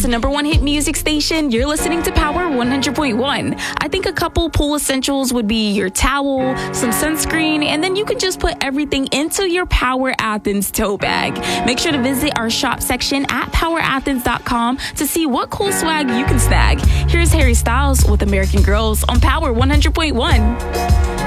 #1 hit music station. You're listening to Power 100.1. I think a couple pool essentials would be your towel, some sunscreen, and then you can just put everything into your Power Athens tote bag. Make sure to visit our shop section at powerathens.com to see what cool swag you can snag. Here's Harry Styles with American Girls on Power 100.1.